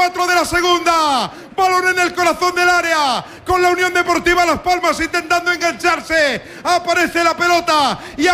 4 de la segunda. Balón en el corazón del área, con la Unión Deportiva Las Palmas intentando engancharse. Aparece la pelota y